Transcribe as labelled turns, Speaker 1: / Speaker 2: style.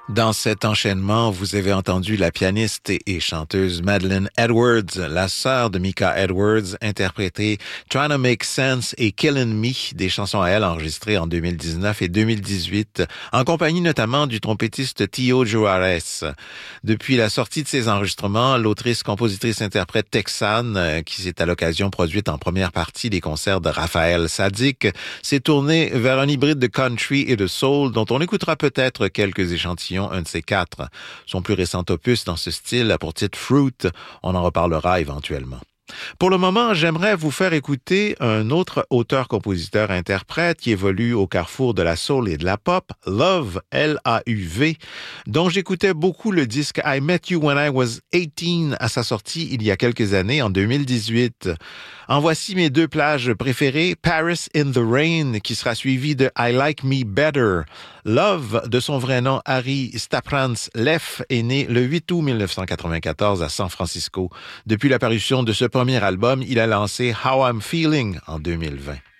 Speaker 1: Dans cet enchaînement, vous avez entendu la pianiste et chanteuse Madeleine Edwards, la sœur de Mika Edwards, interpréter Trying to Make Sense et Killin' Me, des chansons à elle enregistrées en 2019 et 2018, en compagnie notamment du trompettiste Tio Juarez. Depuis la sortie de ces enregistrements, l'autrice, compositrice, interprète texane, qui s'est à l'occasion produite en première partie des concerts de Raphaël Saadiq, s'est tournée vers un hybride de country et de soul dont on écoutera peut-être quelques échantillons, un de ces quatre. Son plus récent opus dans ce style a pour titre Fruit. On en reparlera éventuellement. Pour le moment, j'aimerais vous faire écouter un autre auteur-compositeur-interprète qui évolue au carrefour de la soul et de la pop, Lauv, L-A-U-V, dont j'écoutais beaucoup le disque I Met You When I Was 18 à sa sortie il y a quelques années, en 2018. En voici mes deux plages préférées, Paris in the Rain, qui sera suivi de I Like Me Better. Lauv, de son vrai nom Harry Staprans Leff, est né le 8 août 1994 à San Francisco. Depuis la parution de ce premier album, il a lancé How I'm Feeling en 2020.